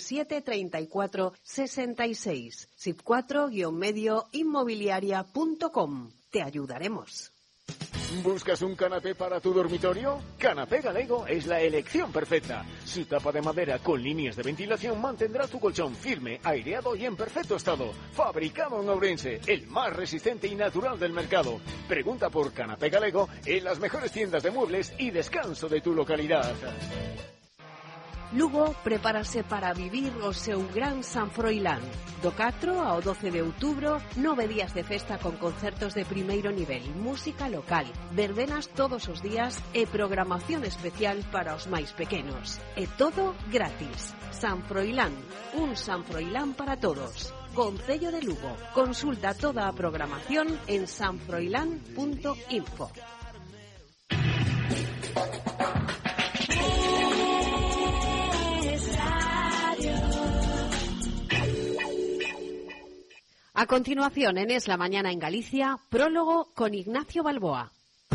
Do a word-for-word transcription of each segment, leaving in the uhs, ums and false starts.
siete treinta y cuatro sesenta y seis. S I P cuatro guión medio inmobiliaria punto com. Te ayudaremos. ¿Buscas un canapé para tu dormitorio? Canapé Galego es la elección perfecta. Su tapa de madera con líneas de ventilación mantendrá tu colchón firme, aireado y en perfecto estado. Fabricado en Ourense, el más resistente y natural del mercado. Pregunta por Canapé Galego en las mejores tiendas de muebles y descanso de tu localidad. Lugo prepárase para vivir o seu gran San Froilán. Do catro ao doce de outubro, nove días de festa con concertos de primeiro nivel, música local, verbenas todos os días e programación especial para os máis pequenos. E todo gratis. San Froilán, un San Froilán para todos. Concello de Lugo. Consulta toda a programación en sanfroilán punto info. A continuación, en Es la Mañana en Galicia, prólogo con Ignacio Balboa.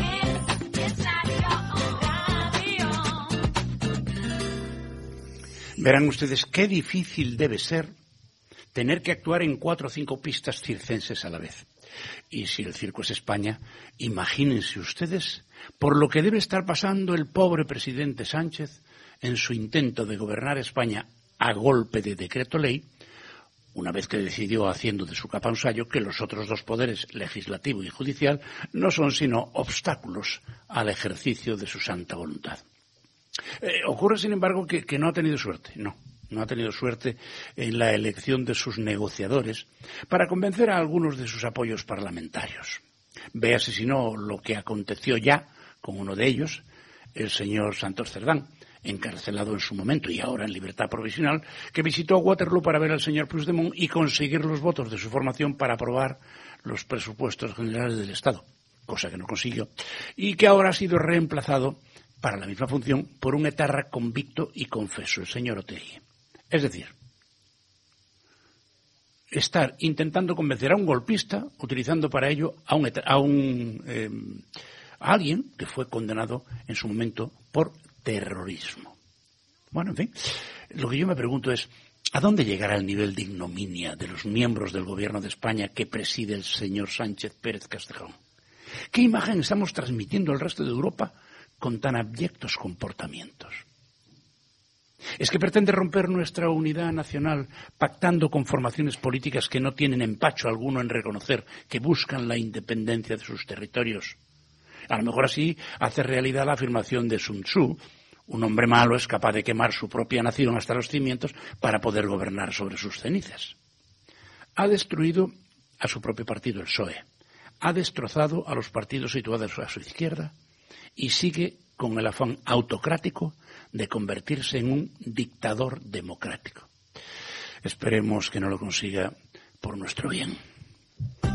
Verán ustedes qué difícil debe ser tener que actuar en cuatro o cinco pistas circenses a la vez. Y si el circo es España, imagínense ustedes por lo que debe estar pasando el pobre presidente Sánchez en su intento de gobernar España a golpe de decreto ley, una vez que decidió, haciendo de su capa un sayo, que los otros dos poderes, legislativo y judicial, no son sino obstáculos al ejercicio de su santa voluntad. Eh, ocurre, sin embargo, que, que no ha tenido suerte, no. No ha tenido suerte en la elección de sus negociadores para convencer a algunos de sus apoyos parlamentarios. Véase, si no, lo que aconteció ya con uno de ellos, el señor Santos Cerdán, encarcelado en su momento y ahora en libertad provisional, que visitó Waterloo para ver al señor Puigdemont y conseguir los votos de su formación para aprobar los presupuestos generales del Estado, cosa que no consiguió, y que ahora ha sido reemplazado para la misma función por un etarra convicto y confeso, el señor Otegi. Es decir, estar intentando convencer a un golpista, utilizando para ello a un, a un eh, a alguien que fue condenado en su momento por terrorismo. Bueno, en fin, lo que yo me pregunto es, ¿a dónde llegará el nivel de ignominia de los miembros del gobierno de España que preside el señor Sánchez Pérez Castejón? ¿Qué imagen estamos transmitiendo al resto de Europa con tan abyectos comportamientos? ¿Es que pretende romper nuestra unidad nacional pactando con formaciones políticas que no tienen empacho alguno en reconocer que buscan la independencia de sus territorios? A lo mejor así hace realidad la afirmación de Sun Tzu: un hombre malo es capaz de quemar su propia nación hasta los cimientos para poder gobernar sobre sus cenizas. Ha destruido a su propio partido, el P S O E. Ha destrozado a los partidos situados a su izquierda y sigue con el afán autocrático de convertirse en un dictador democrático. Esperemos que no lo consiga por nuestro bien.